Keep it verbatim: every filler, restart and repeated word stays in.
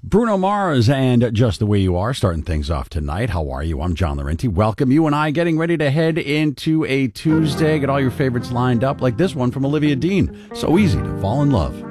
Bruno Mars and Just the Way You Are starting things off tonight. How are you? I'm John Laurenti. Welcome. You and I getting ready to head into a Tuesday. Get all your favorites lined up like this one from Olivia Dean. So easy to fall in love.